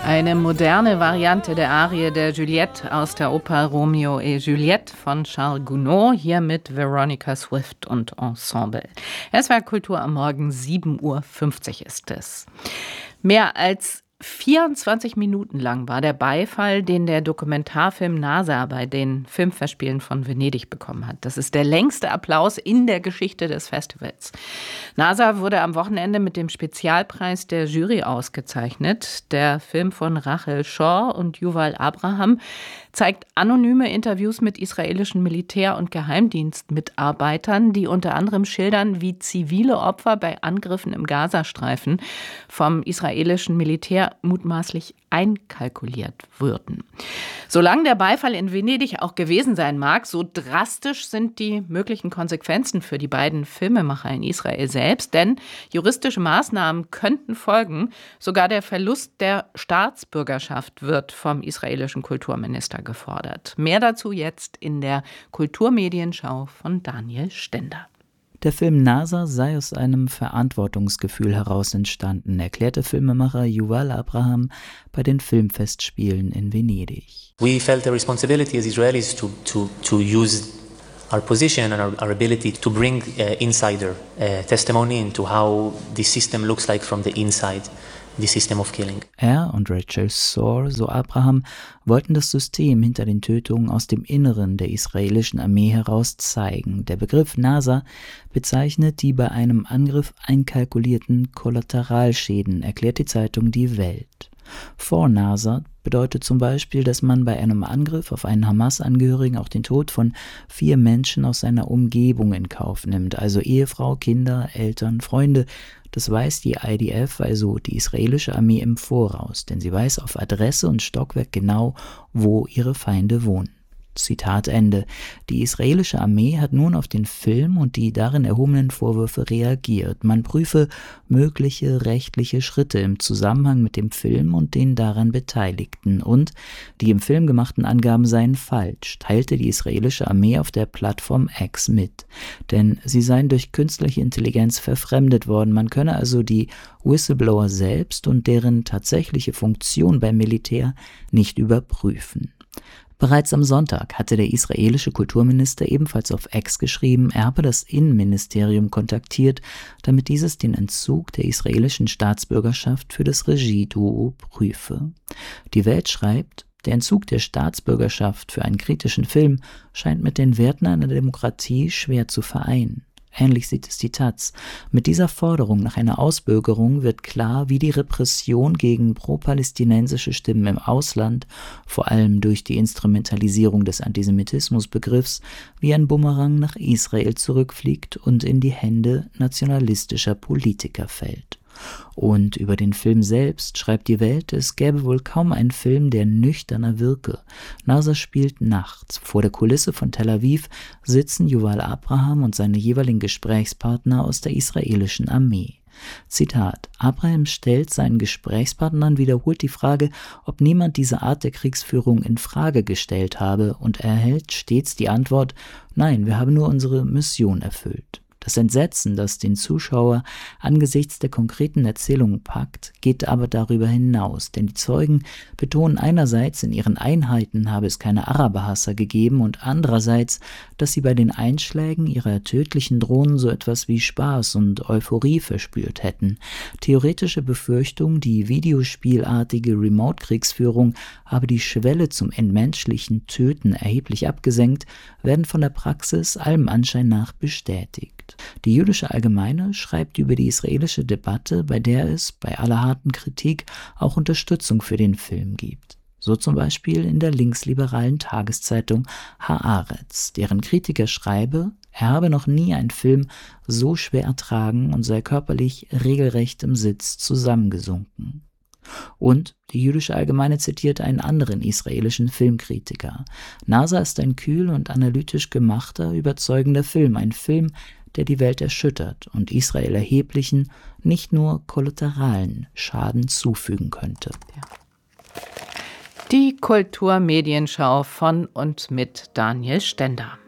Eine moderne Variante der Arie der Juliette aus der Oper Romeo et Juliette von Charles Gounod, hier mit Veronica Swift und Ensemble. SWR Kultur am Morgen, 7:50 Uhr ist es. Mehr als 24 Minuten lang war der Beifall, den der Dokumentarfilm NASA bei den Filmfestspielen von Venedig bekommen hat. Das ist der längste Applaus in der Geschichte des Festivals. NASA wurde am Wochenende mit dem Spezialpreis der Jury ausgezeichnet. Der Film von Rachel Shaw und Yuval Abraham zeigt anonyme Interviews mit israelischen Militär- und Geheimdienstmitarbeitern, die unter anderem schildern, wie zivile Opfer bei Angriffen im Gazastreifen vom israelischen Militär mutmaßlich einkalkuliert würden. Solange der Beifall in Venedig auch gewesen sein mag, so drastisch sind die möglichen Konsequenzen für die beiden Filmemacher in Israel selbst, denn juristische Maßnahmen könnten folgen. Sogar der Verlust der Staatsbürgerschaft wird vom israelischen Kulturminister gefordert. Mehr dazu jetzt in der Kulturmedienschau von Daniel Stender. Der Film NASA sei aus einem Verantwortungsgefühl heraus entstanden, erklärte Filmemacher Yuval Abraham bei den Filmfestspielen in Venedig. We felt a responsibility as Israelis to use our position and our ability to bring insider testimony into how the system looks like from the inside. The system of killing. Er und Rachel Shaw, so Abraham, wollten das System hinter den Tötungen aus dem Inneren der israelischen Armee heraus zeigen. Der Begriff NASA bezeichnet die bei einem Angriff einkalkulierten Kollateralschäden, erklärt die Zeitung Die Welt. Vor NASA bedeutet zum Beispiel, dass man bei einem Angriff auf einen Hamas-Angehörigen auch den Tod von 4 Menschen aus seiner Umgebung in Kauf nimmt, also Ehefrau, Kinder, Eltern, Freunde. Das weiß die IDF, also die israelische Armee, im Voraus, denn sie weiß auf Adresse und Stockwerk genau, wo ihre Feinde wohnen. Zitat Ende. Die israelische Armee hat nun auf den Film und die darin erhobenen Vorwürfe reagiert. Man prüfe mögliche rechtliche Schritte im Zusammenhang mit dem Film und den daran Beteiligten. Und die im Film gemachten Angaben seien falsch, teilte die israelische Armee auf der Plattform X mit. Denn sie seien durch künstliche Intelligenz verfremdet worden. Man könne also die Whistleblower selbst und deren tatsächliche Funktion beim Militär nicht überprüfen. Bereits am Sonntag hatte der israelische Kulturminister ebenfalls auf X geschrieben, er habe das Innenministerium kontaktiert, damit dieses den Entzug der israelischen Staatsbürgerschaft für das Regieduo prüfe. Die Welt schreibt, der Entzug der Staatsbürgerschaft für einen kritischen Film scheint mit den Werten einer Demokratie schwer zu vereinen. Ähnlich sieht es die Taz. Mit dieser Forderung nach einer Ausbürgerung wird klar, wie die Repression gegen pro-palästinensische Stimmen im Ausland, vor allem durch die Instrumentalisierung des Antisemitismusbegriffs, wie ein Bumerang nach Israel zurückfliegt und in die Hände nationalistischer Politiker fällt. Und über den Film selbst schreibt die Welt, es gäbe wohl kaum einen Film, der nüchterner wirke. NASA spielt nachts. Vor der Kulisse von Tel Aviv sitzen Yuval Abraham und seine jeweiligen Gesprächspartner aus der israelischen Armee. Zitat: Abraham stellt seinen Gesprächspartnern wiederholt die Frage, ob niemand diese Art der Kriegsführung in Frage gestellt habe, und er erhält stets die Antwort: Nein, wir haben nur unsere Mission erfüllt. Das Entsetzen, das den Zuschauer angesichts der konkreten Erzählung packt, geht aber darüber hinaus, denn die Zeugen betonen einerseits, in ihren Einheiten habe es keine Araberhasser gegeben und andererseits, dass sie bei den Einschlägen ihrer tödlichen Drohnen so etwas wie Spaß und Euphorie verspürt hätten. Theoretische Befürchtung, die videospielartige Remote-Kriegsführung habe die Schwelle zum entmenschlichen Töten erheblich abgesenkt, werden von der Praxis allem Anschein nach bestätigt. Die Jüdische Allgemeine schreibt über die israelische Debatte, bei der es, bei aller harten Kritik, auch Unterstützung für den Film gibt. So zum Beispiel in der linksliberalen Tageszeitung Haaretz, deren Kritiker schreibe, er habe noch nie einen Film so schwer ertragen und sei körperlich regelrecht im Sitz zusammengesunken. Und die Jüdische Allgemeine zitiert einen anderen israelischen Filmkritiker. NASA ist ein kühl und analytisch gemachter, überzeugender Film, ein Film, der die Welt erschüttert und Israel erheblichen, nicht nur kollateralen Schaden zufügen könnte. Die Kulturmedienschau von und mit Daniel Stender.